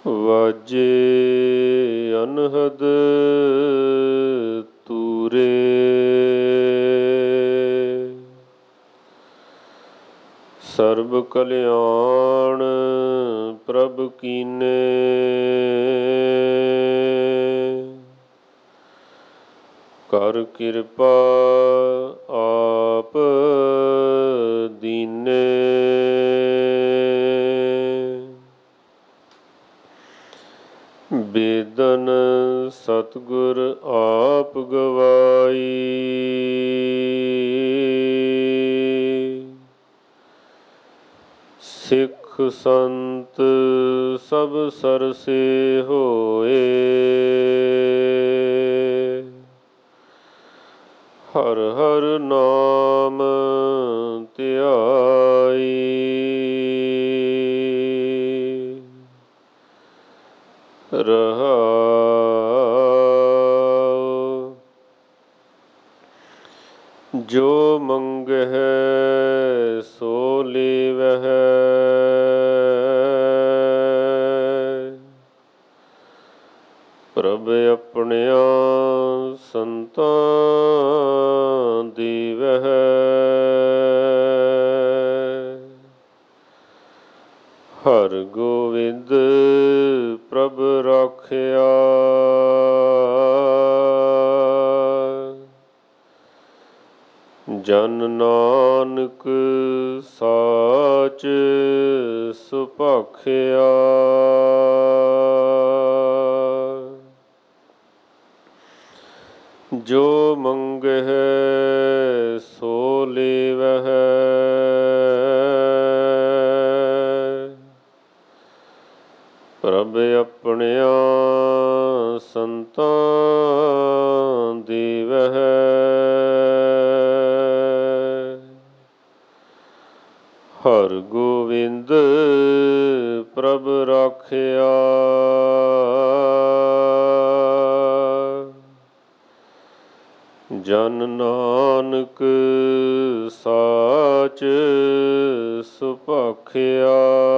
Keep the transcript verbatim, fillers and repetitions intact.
ਵਾਜੇ ਅਨਹਦ ਤੂਰੇ, ਸਰਬ ਕਲਿਆਣ ਪ੍ਰਭ ਕੀਨੇ। ਕਰ ਕਿਰਪਾ ਆਪ ਦੀਨੇ, ਬੇਦਨ ਸਤਿਗੁਰ ਆਪ ਗਵਾਈ। ਸਿੱਖ ਸੰਤ ਸਭ ਸਰਸੇ ਹੋਏ, ਹਰ ਹਰ ਨਾਮ ਧਿਆਈ। ਰਹਾਉ ਜੋ ਮੰਗਹਿ ਸੋ ਲੇਵਹਿ, ਪ੍ਰਭ ਆਪਣਿਆਂ ਸੰਤਾਂ ਦੇਵਹਿ। ਹਰਿ ਗੋਬਿੰਦ ਪ੍ਰਭ ਰਾਖਿਆ, ਜਨ ਨਾਨਕ ਸਾਚ ਸੁਭਾਖਿਆ। ਜੋ ਮੰਗਹਿ ਸੋ ਲੇਵਹਿ, ਪ੍ਰਭ ਆਪਣਿਆਂ ਸੰਤਾਂ ਦੇਵਹਿ। ਹਰਿ ਗੋਬਿੰਦ ਪ੍ਰਭ ਰਾਖਿਆ, ਜਨ ਨਾਨਕ ਸਾਚ ਸੁਭਾਖਿਆ।